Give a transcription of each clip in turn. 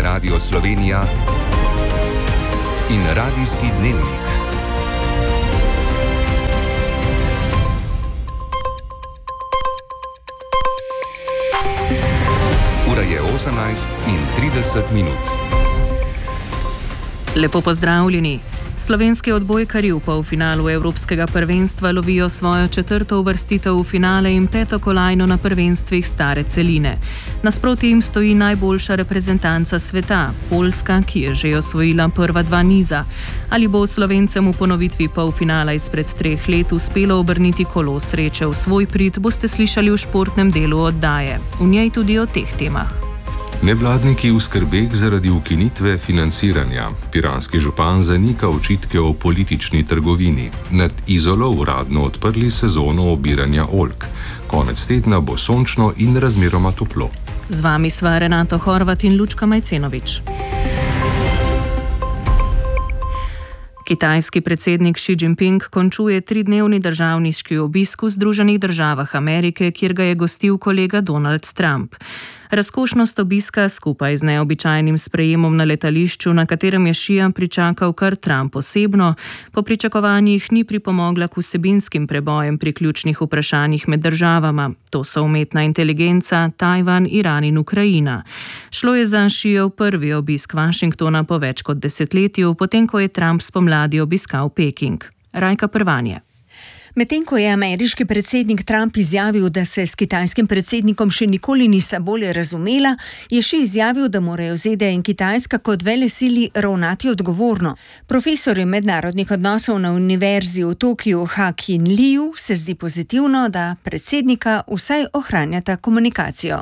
Radio Slovenija in Radijski dnevnik. Ura je 18:30. Lepo pozdravljeni. Slovenski odbojkarji v polfinalu Evropskega prvenstva lovijo svojo četrto uvrstitev v finale in peto kolajno na prvenstvih stare celine. Nasproti jim stoji najboljša reprezentanca sveta, Poljska, ki je že osvojila prva dva niza. Ali bo Slovencem v ponovitvi polfinala izpred 3 let uspelo obrniti kolo sreče v svoj prid, boste slišali v športnem delu oddaje. V njej tudi o teh temah. Nevladniki v skrbeh zaradi ukinitve financiranja. Piranski župan zanika očitke o politični trgovini. Nad Izolo uradno odprli sezono obiranja oljk. Konec tedna bo sončno in razmeroma toplo. Z vami sva Renato Horvat in Lučka Majcenovič. Kitajski predsednik Xi Jinping končuje 3-dnevni državniški obisk v Združenih državah Amerike, kjer ga je gostil kolega Donald Trump. Razkošnost obiska skupaj z neobičajnim sprejemom na letališču, na katerem je Xija pričakal kar Trump osebno, po pričakovanjih ni pripomogla k vsebinskim prebojem pri ključnih vprašanjih med državama. To so umetna inteligenca, Tajvan, Iran in Ukrajina. Šlo je za Xijev prvi obisk Washingtona po več kot desetletju, potem ko je Trump spomladi obiskal Peking. Rajka Prvanje. Medtem ko je ameriški predsednik Trump izjavil, da se s kitajskim predsednikom še nikoli nista bolje razumela, je še izjavil, da morajo ZDA in Kitajska kot velesili ravnati odgovorno. Profesorju mednarodnih odnosov na univerzi v Tokiu Ha-Kin Liu se zdi pozitivno, da predsednika vsaj ohranjata komunikacijo.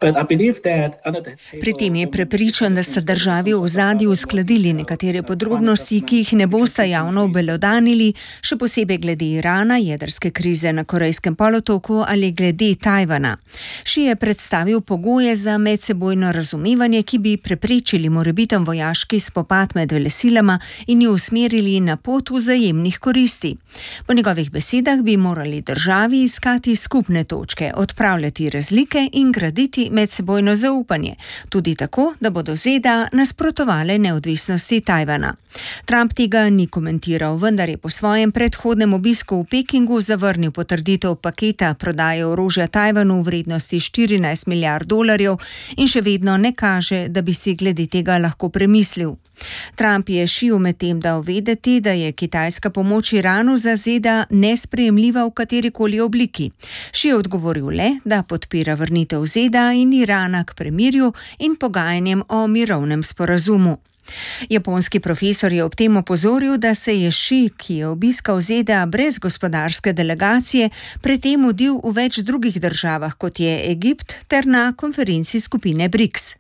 Pri tem je prepričan, da sta državi v ozadju uskladili nekatere podrobnosti, ki jih ne bosta javno obelodanili, še posebej glede Irana, jedrske krize na Korejskem polotoku ali glede Tajvana. Xi je predstavil pogoje za medsebojno razumevanje, ki bi preprečili morebiten vojaški spopad med velesilama in jo usmerili na pot vzajemnih koristi. Po njegovih besedah bi morali državi iskati skupne točke, odpravljati razlike in graditi medsebojno zaupanje, tudi tako, da bodo ZDA nasprotovale neodvisnosti Tajvana. Trump tega ni komentiral, vendar je po svojem predhodnem obisku v Pekingu zavrnil potrditev paketa prodaje orožja Tajvanu v vrednosti $14 milijard in še vedno ne kaže, da bi si glede tega lahko premislil. Trump je Xiju medtem dal vedeti, da je kitajska pomoč Iranu za ZDA nesprejemljiva v katerikoli obliki. Xi je odgovoril le, da podpira vrnitev ZDA in Irana k premirju in pogajanjem o mirovnem sporazumu. Japonski profesor je ob tem opozoril, da se je Xi, ki je obiskal ZDA brez gospodarske delegacije, pred tem mudil v več drugih državah, kot je Egipt, ter na konferenci skupine BRICS.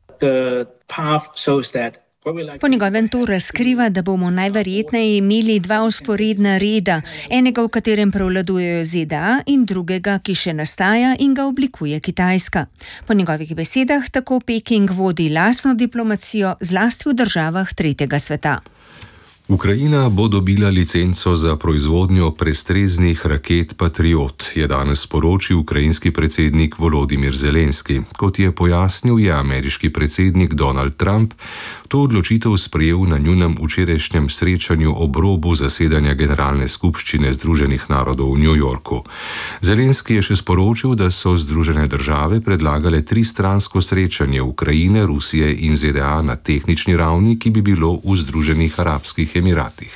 Po njegovem to razkriva, da bomo najverjetneje imeli 2 vzporedna reda, enega, v katerem prevladujejo ZDA, in drugega, ki še nastaja in ga oblikuje Kitajska. Po njegovih besedah tako Peking vodi lastno diplomacijo, zlasti v državah tretjega sveta. Ukrajina bo dobila licenco za proizvodnjo prestreznih raket Patriot, je danes sporočil ukrajinski predsednik Volodimir Zelenski. Kot je pojasnil, je ameriški predsednik Donald Trump to odločitev sprejel na njunem včerajšnjem srečanju ob robu zasedanja Generalne skupščine Združenih narodov v New Yorku. Zelenski je še sporočil, da so Združene države predlagale 3-stransko srečanje Ukrajine, Rusije in ZDA na tehnični ravni, ki bi bilo v Združenih arabskih Emiratih.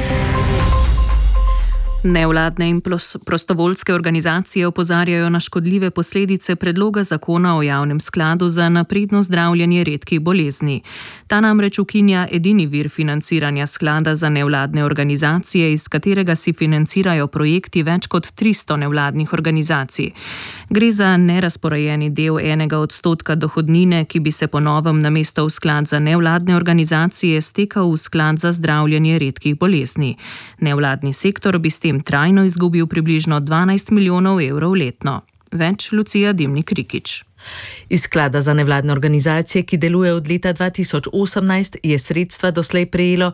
Nevladne in prostovoljske organizacije opozarjajo na škodljive posledice predloga zakona o javnem skladu za napredno zdravljenje redkih bolezni. Ta namreč ukinja edini vir financiranja sklada za nevladne organizacije, iz katerega si financirajo projekti več kot 300 nevladnih organizacij. Gre za nerazporejeni del 1% dohodnine, ki bi se po novem namesto v sklad za nevladne organizacije stekal v sklad za zdravljenje redkih bolezni. Nevladni sektor bi s tem trajno izgubil približno 12 milijonov evrov letno. Več Lucija Dimnik Rikič. Iz sklada za nevladne organizacije, ki deluje od leta 2018, je sredstva doslej prejelo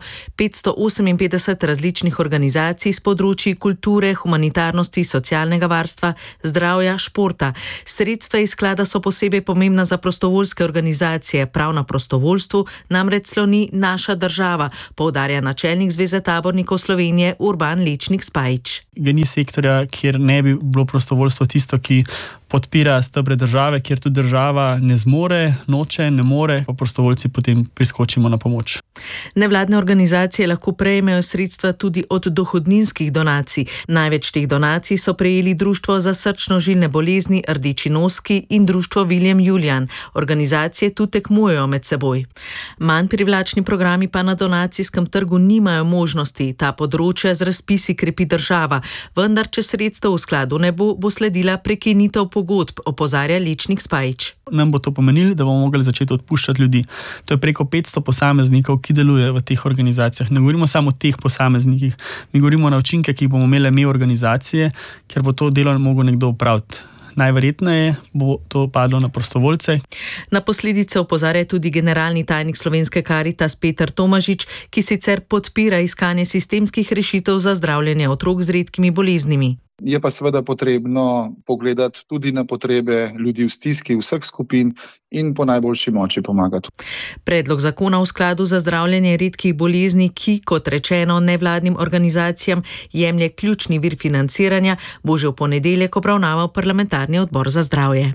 558 različnih organizacij s področji kulture, humanitarnosti, socialnega varstva, zdravja, športa. Sredstva iz sklada so posebej pomembna za prostovoljske organizacije. Prav na prostovoljstvu namreč sloni naša država, poudarja načelnik Zveze tabornikov Slovenije Urban Lečnik Spajič. Ni sektorja, kjer ne bi bilo prostovoljstvo tisto, ki podpira stebre države, kjer tudi država ne zmore, noče, ne more, pa prostovoljci potem priskočimo na pomoč. Nevladne organizacije lahko prejmejo sredstva tudi od dohodninskih donacij. Največ teh donacij so prejeli Društvo za srčno-žilne bolezni Rdeči noski in Društvo Viljem Julijan. Organizacije tu tekmujejo med seboj. Manj privlačni programi pa na donacijskem trgu nimajo možnosti. Ta področja z razpisi krepi država, vendar če sredstev v skladu ne bo, bo sledila prekinitev pogodb, opozarja Lečnik Spajič. Nam bo to pomenilo, da bomo mogli začeti odpuščati ljudi. To je preko 500 posameznikov, ki delujejo v teh organizacijah. Ne govorimo samo o teh posameznikih, mi govorimo na učinke, ki jih bomo imeli organizacije, ker bo to delo mogel nekdo opraviti. Najverjetneje bo to padlo na prostovoljce. Na posledice opozarja tudi generalni tajnik Slovenske Karitas Peter Tomažič, ki sicer podpira iskanje sistemskih rešitev za zdravljenje otrok z redkimi boleznimi. Je pa seveda potrebno pogledati tudi na potrebe ljudi v stiski vseh skupin in po najboljši moči pomagati. Predlog zakona v skladu za zdravljenje redkih bolezni, ki, kot rečeno, nevladnim organizacijam jemlje ključni vir financiranja, bo že v ponedeljek obravnaval parlamentarni odbor za zdravje.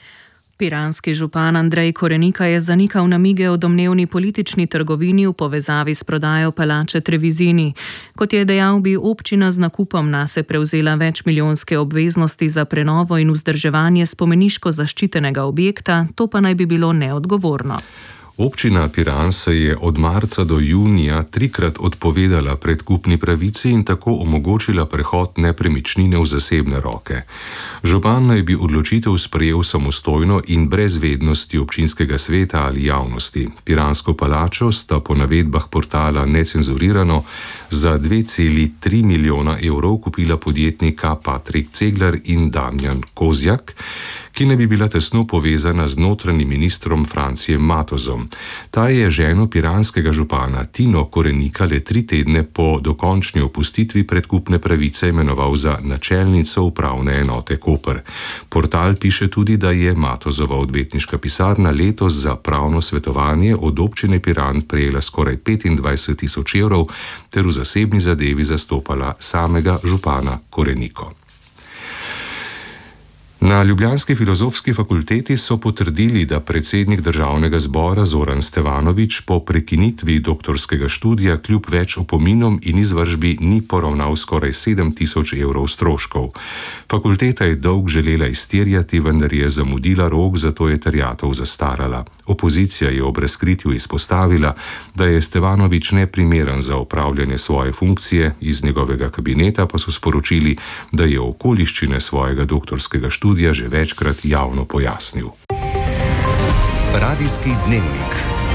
Piranski župan Andrej Korenika je zanikal namige o domnevni politični trgovini v povezavi s prodajo palače Trevizini. Kot je dejal, bi občina z nakupom nase prevzela večmilijonske obveznosti za prenovo in vzdrževanje spomeniško zaščitenega objekta, to pa naj bi bilo neodgovorno. Občina Piran se je od marca do junija 3-krat odpovedala predkupni pravici in tako omogočila prehod nepremičnine v zasebne roke. Župan naj bi odločitev sprejel samostojno in brez vednosti občinskega sveta ali javnosti. Piransko palačo sta po navedbah portala Necenzurirano za 2,3 milijona evrov kupila podjetnika Patrik Ceglar in Damjan Kozjak, ki ne bi bila tesno povezana z notranjim ministrom Francijem Matozom. Ta je ženo piranskega župana Tino Korenika le 3 tedne po dokončni opustitvi predkupne pravice imenoval za načelnico upravne enote Koper. Portal piše tudi, da je Matozova odvetniška pisarna letos za pravno svetovanje od občine Piran prejela skoraj 25.000 evrov ter v zasebni zadevi zastopala samega župana Koreniko. Na ljubljanski filozofski fakulteti so potrdili, da predsednik državnega zbora Zoran Stevanović po prekinitvi doktorskega študija kljub več opominom in izvršbi ni poravnal skoraj 7.000 evrov stroškov. Fakulteta je dolg želela izterjati, vendar je zamudila rok, zato je terjatev zastarala. Opozicija je ob razkritju izpostavila, da je Stevanović neprimeren za opravljanje svoje funkcije, iz njegovega kabineta pa so sporočili, da je okoliščine svojega doktorskega študija že večkrat javno pojasnil. Radijski dnevnik.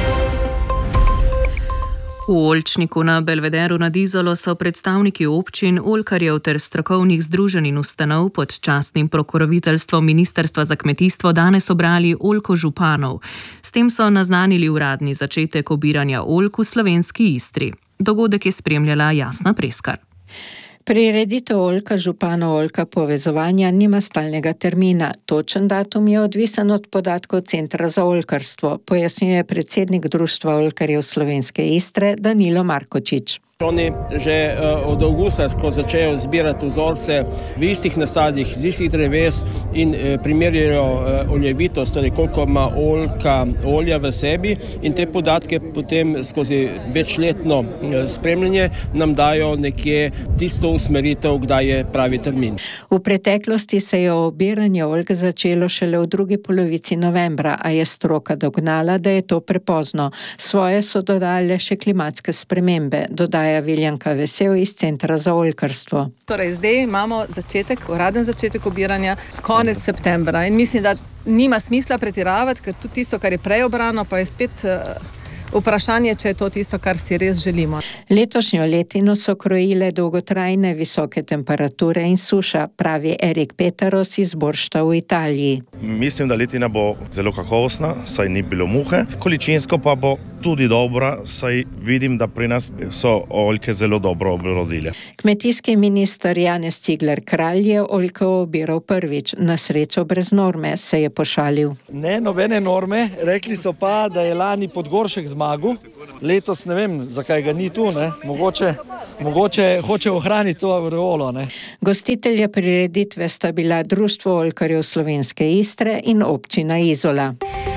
V Oljčniku na Belvederu nad Izolo so predstavniki občin, oljkarjev ter strokovnih združenj in ustanov pod častnim pokroviteljstvom Ministrstva za kmetijstvo danes obrali oljko županov. S tem so naznanili uradni začetek obiranja oljk v slovenski Istri. Dogodek je spremljala Jasna Preskar. Prireditev oljka županov oljka povezovanja nima stalnega termina. Točen datum je odvisen od podatkov Centra za oljkarstvo, pojasnjuje predsednik Društva oljkarjev Slovenske Istre Danilo Markočič. Oni že od avgusta, ko začejo zbirati vzorce v istih nasadih, z istih dreves in primerjajo oljevitost, torej koliko ima oljka olja v sebi, in te podatke potem skozi večletno spremljanje nam dajo nekje tisto usmeritev, kdaj je pravi termin. V preteklosti se je obiranje oljk začelo šele v drugi polovici novembra, a je stroka dognala, da je to prepozno. Svoje so dodale še klimatske spremembe, dodaja Viljanka Vesel iz Centra za oljkarstvo. Torej, zdaj imamo uraden začetek obiranja konec septembra in mislim, da nima smisla pretiravati, ker tudi tisto, kar je prej obrano, pa je spet Vprašanje, če je to tisto, kar si res želimo. Letošnjo letino so krojile dolgotrajne visoke temperature in suša, pravi Erik Petaros iz Boršta v Italiji. Mislim, da letina bo zelo kakovostna, saj ni bilo muhe. Količinsko pa bo tudi dobra, saj vidim, da pri nas so oljke zelo dobro obrodile. Kmetijski minister Janez Cigler Kralj je oljko obiral prvič. Na srečo brez norme, se je pošalil. Ne, nobene norme. Rekli so pa, da je lani Podgoršek zmagal. Letos ne vem, zakaj ga ni tu. Ne? Mogoče hoče ohraniti to aureolo. Gostitelje prireditve sta bila Društvo oljkarjev Slovenske Istre in občina Izola.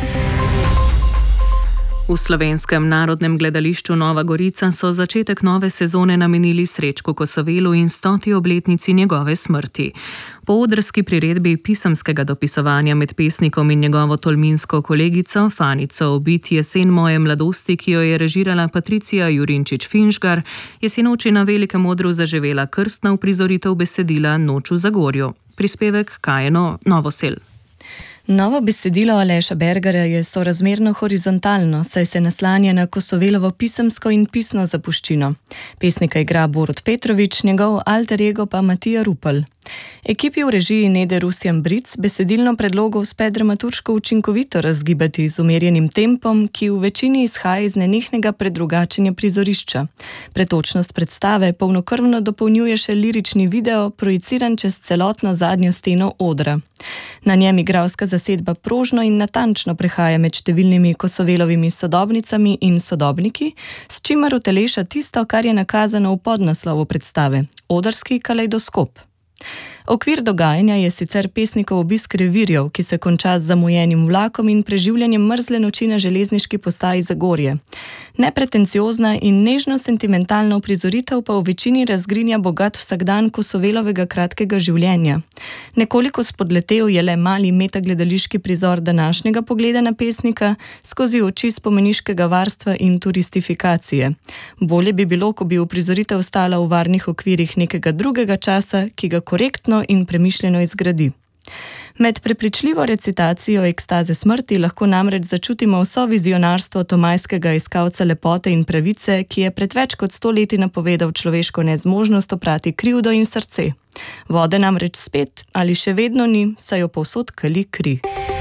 V Slovenskem narodnem gledališču Nova Gorica so začetek nove sezone namenili Srečku Kosovelu in 100. obletnici njegove smrti. Po odrski priredbi pisemskega dopisovanja med pesnikom in njegovo tolminsko kolegico Fanico Obit Jesen moje mladosti, ki jo je režirala Patricija Jurinčič-Finžgar, je sinoči na Velikem odru zaživela krstna uprizoritev besedila Noč v Zagorju. Prispevek Kajeno Novosel. Novo besedilo Aleša Bergerja je sorazmerno horizontalno, saj se naslanja na Kosovelovo pisemsko in pisno zapuščino. Pesnika igra Borut Petrovič, njegov alter ego pa Matija Rupel. Ekipi v režiji Nede Rusjan Bric besedilno predlogo uspe dramaturško učinkovito razgibati z umerjenim tempom, ki v večini izhaja iz nenehnega predrugačenja prizorišča. Pretočnost predstave polnokrvno dopolnjuje še lirični video, projiciran čez celotno zadnjo steno odra. Na njem igralska zasedba prožno in natančno prehaja med številnimi Kosovelovimi sodobnicami in sodobniki, s čimer uteleša tisto, kar je nakazano v podnaslovu predstave – odrski kalejdoskop. Okvir dogajanja je sicer pesnikov obisk revirjev, ki se konča z zamujenim vlakom in preživljanjem mrzle noči na železniški postaji Zagorje. Nepretenciozna in nežno-sentimentalna uprizoritev pa v večini razgrinja bogat vsakdan Kosovelovega kratkega življenja. Nekoliko spodletel je le mali metagledališki prizor današnjega pogleda na pesnika skozi oči spomeniškega varstva in turistifikacije. Bolje bi bilo, ko bi uprizoritev stala v varnih okvirih nekega drugega časa, ki ga korektno in premišljeno izgradi. Med prepričljivo recitacijo ekstaze smrti lahko namreč začutimo vso vizionarstvo tomajskega iskalca lepote in pravice, ki je pred več kot 100 leti napovedal človeško nezmožnost oprati krivdo in srce. Vode namreč spet ali še vedno ni, saj jo povsod kali kri.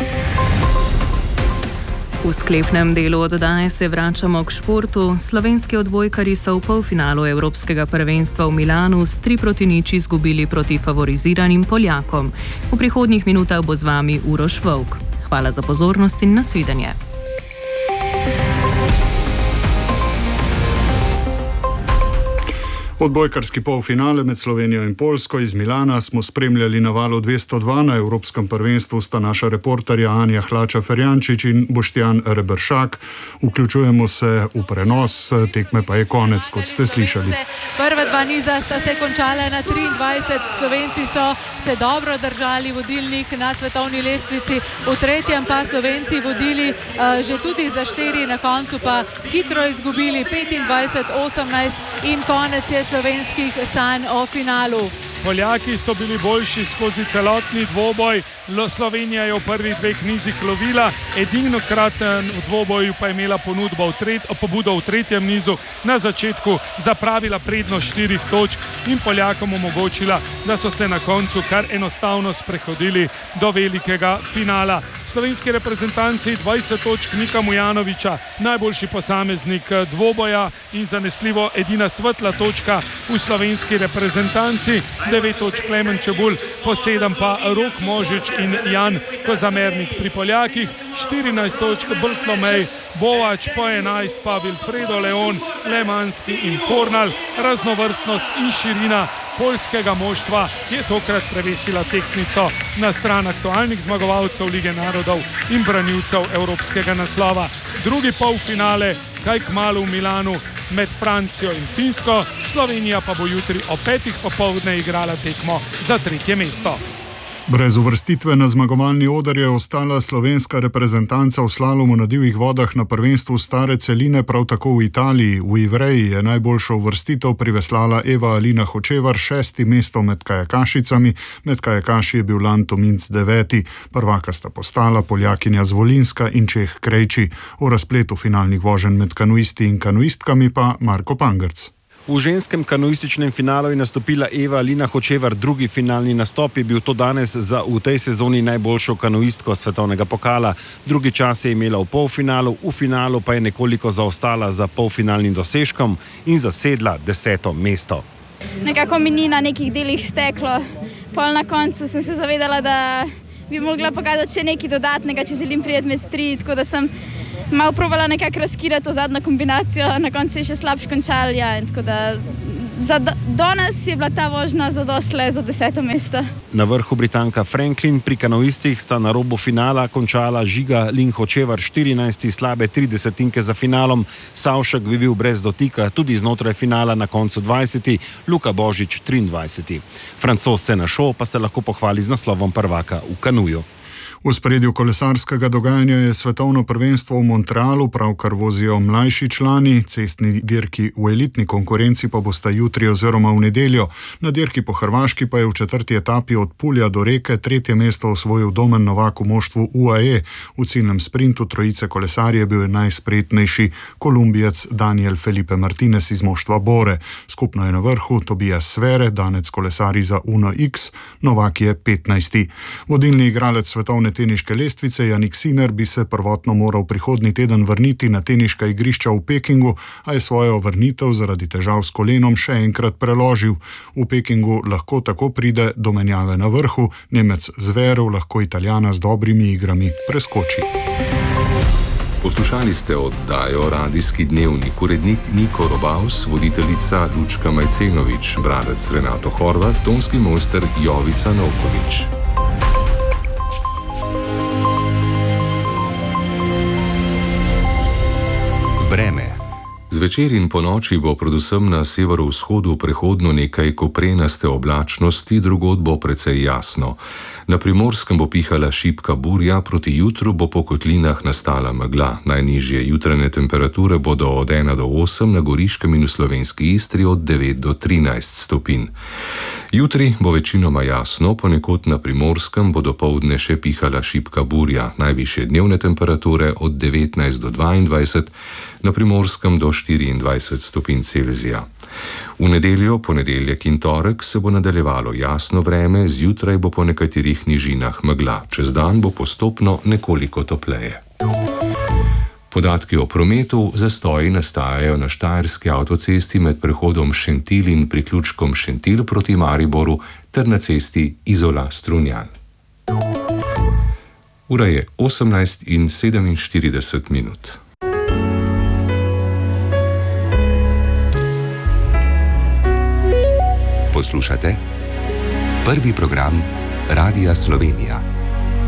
V sklepnem delu oddaje se vračamo k športu. Slovenski odbojkarji so v polfinalu Evropskega prvenstva v Milanu s 3-0 izgubili proti favoriziranim Poljakom. V prihodnjih minutah bo z vami Uroš Vovk. Hvala za pozornost in nasvidenje. Odbojkarski polfinale med Slovenijo in Poljsko iz Milana smo spremljali na valu 202. Na Evropskem prvenstvu sta naša reporterja Anja Hlača-Ferjančič in Boštjan Reberšak. Vključujemo se v prenos, tekme pa je konec, kot ste slišali. Prva dva niza sta se končala na 23. Slovenci so se dobro držali vodilnih na svetovni lestvici, v tretjem pa Slovenci vodili že tudi za 4, na koncu pa hitro izgubili 25-18 in konec je slovenskih sanj o finalu. Poljaki so bili boljši skozi celotni dvoboj, Slovenija je v prvih 2 nizih lovila, edinokraten v dvoboju pa je imela pobudo v tretjem nizu, na začetku zapravila prednost 4 točk in Poljakom omogočila, da so se na koncu kar enostavno sprehodili do velikega finala. Slovenski reprezentanci 20 točk Nika Mujanoviča, najboljši posameznik dvoboja in zanesljivo edina svetla točka v slovenski reprezentanci, 9 točk Klemen Čebulj, po 7 pa Rok Možič in Jan Kozamernik pri Poljakih, 14 točk Bartolomej Bovač, po 11 pa Wilfredo Leon, Lemanski in Kornal. Raznovrstnost in širina poljskega moštva je tokrat prevesila tehtnico na stran aktualnih zmagovalcev Lige narodov in branilcev evropskega naslova. Drugi polfinale kaj kmalu v Milanu med Francijo in Finsko, Slovenija pa bo jutri ob 5. popoldne igrala tekmo za 3. mesto. Brez uvrstitve na zmagovalni oder je ostala slovenska reprezentanca v slalomu na divjih vodah na prvenstvu stare celine, prav tako v Italiji. V Ivreji je najboljšo uvrstitev priveslala Eva Alina Hočevar, 6. mesto med kajakašicami, med kajakaši je bil Lanto Minc 9. Prvaka sta postala Poljakinja Zvolinska in Čeh Krejči. O razpletu finalnih voženj med kanuisti in kanuistkami pa Marko Pangrc. V ženskem kanuističnem finalu je nastopila Eva Alina Hočevar, drugi finalni nastop je bil to danes za v tej sezoni najboljšo kanuistko svetovnega pokala. Drugi čas je imela v polfinalu, v finalu pa je nekoliko zaostala za polfinalnim dosežkom in zasedla 10. mesto. Nekako mi ni na nekih delih steklo. Pol na koncu sem se zavedala, da bi mogla pokazati še nekaj dodatnega, če želim priti med 3, tako da sem malo probala nekako razkirati to zadnjo kombinacijo, na koncu je še slabš končal, ja, in tako da danes je bila ta vožnja zadosle za 10. mesto. Na vrhu Britanka Franklin, pri kanuistih sta na robu finala končala Žiga Lin Hočevar 14, slabe 30 za finalom, Savšek bi bil brez dotika tudi znotraj finala na koncu 20, Luka Božič 23. Francoz Senašo pa se lahko pohvali z naslovom prvaka v kanuju. V ospredju kolesarskega dogajanja je svetovno prvenstvo v Montrealu, pravkar vozijo mlajši člani, cestni dirki v elitni konkurenci pa bosta jutri oziroma v nedeljo. Na dirki po Hrvaški pa je v 4. etapi od Pulja do Reke 3. mesto osvojil Domen Novak v moštvu UAE. V ciljnem sprintu trojice kolesarje bil najspretnejši Kolumbijec Daniel Felipe Martinez iz moštva Bore. Skupno je na vrhu Tobias Svere, danec kolesari za Uno X, Novak je 15. Vodilni igralec svetovne teniške lestvice Jannik Sinner bi se prvotno moral prihodnji teden vrniti na teniška igrišča v Pekingu, a je svojo vrnitev zaradi težav s kolenom še enkrat preložil. V Pekingu lahko tako pride do menjave na vrhu, Nemec Zverev lahko Italijana z dobrimi igrami preskoči. Poslušali ste oddajo Radijski dnevnik, urednik Niko Robaus, voditeljica Lučka Majcenovič, bradec Renato Horvat, tonski mojster Jovica Novkovič. Vreme. Zvečer in ponoči bo predvsem na severovzhodu prehodno nekaj koprenaste oblačnosti, drugod bo precej jasno. Na Primorskem bo pihala šibka burja, proti jutru bo po kotlinah nastala megla. Najnižje jutranje temperature bodo od 1 do 8, na Goriškem in v Slovenski Istri od 9 do 13 stopinj. Jutri bo večinoma jasno, ponekod na Primorskem bo dopoldne še pihala šibka burja. Najvišje dnevne temperature od 19 do 22, na Primorskem do 24 stopinj Celzija. V nedeljo, ponedeljek in torek se bo nadaljevalo jasno vreme, zjutraj bo po nekaterih nižinah megla, čez dan bo postopno nekoliko topleje. Podatki o prometu: zastoji nastajajo na Štajerski avtocesti med prehodom Šentilj in priključkom Šentilj proti Mariboru ter na cesti Izola-Strunjan. Ura je 18:47. Poslušate prvi program Radija Slovenija.